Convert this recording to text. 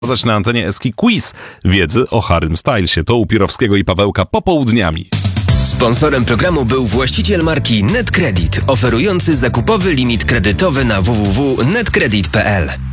Na antenie Eski quiz wiedzy o Harrym Stylesie. To u Pirowskiego i Pawełka popołudniami. Sponsorem programu był właściciel marki NetCredit, oferujący zakupowy limit kredytowy na www.netcredit.pl.